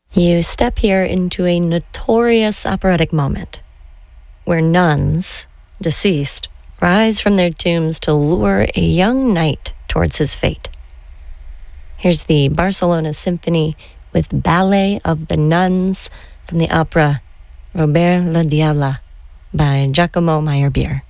You step here into a notorious operatic moment where nuns, deceased, rise from their tombs to lure a young knight towards his fate. Here's the Barcelona Symphony with Ballet of the Nuns from the opera Robert le Diable by Giacomo Meyerbeer.